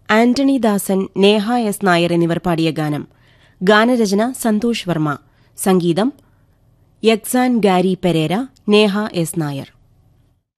ആന്റണി ദാസൻ, Neha S Nair എന്നിവർ പാടിയ ഗാനം. ഗാനരചന സന്തോഷ് വർമ്മ. സംഗീതം യക്സാൻ Gary Pereira, Neha S Nair.